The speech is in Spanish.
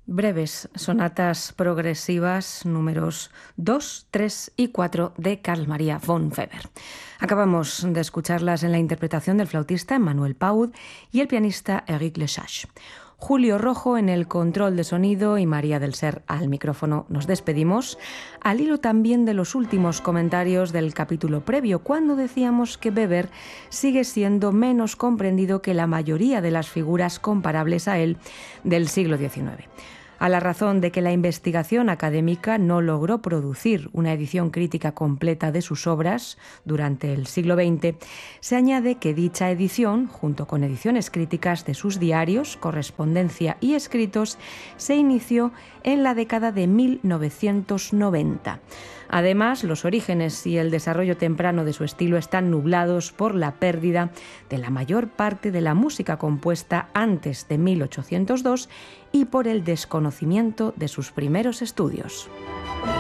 breves sonatas progresivas números 2, 3 y 4 de Carl Maria von Weber. Acabamos de escucharlas en la interpretación del flautista Emmanuel Paud y el pianista Eric Lesage. Julio Rojo en el control de sonido y María del Ser al micrófono. Nos despedimos al hilo también de los últimos comentarios del capítulo previo, cuando decíamos que Weber sigue siendo menos comprendido que la mayoría de las figuras comparables a él del siglo XIX. A la razón de que la investigación académica no logró producir una edición crítica completa de sus obras durante el siglo XX, se añade que dicha edición, junto con ediciones críticas de sus diarios, correspondencia y escritos, se inició en la década de 1990. Además, los orígenes y el desarrollo temprano de su estilo están nublados por la pérdida de la mayor parte de la música compuesta antes de 1802 y por el desconocimiento de sus primeros estudios.